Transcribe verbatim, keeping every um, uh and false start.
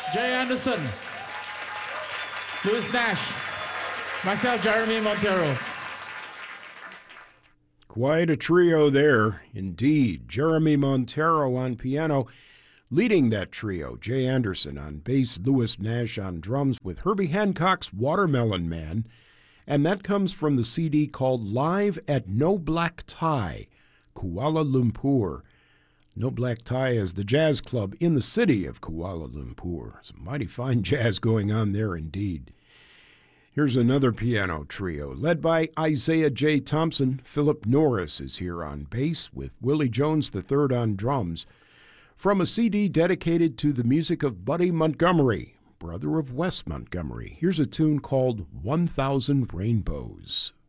Jay Anderson, Louis Nash, myself, Jeremy Montero. Quite a trio there, indeed. Jeremy Montero on piano, leading that trio. Jay Anderson on bass, Louis Nash on drums, with Herbie Hancock's Watermelon Man. And that comes from the C D called Live at No Black Tie, Kuala Lumpur. No Black Tie is the jazz club in the city of Kuala Lumpur. Some mighty fine jazz going on there indeed. Here's another piano trio led by Isaiah J. Thompson. Philip Norris is here on bass with Willie Jones the third on drums. From a C D dedicated to the music of Buddy Montgomery, brother of Wes Montgomery, here's a tune called one thousand Rainbows.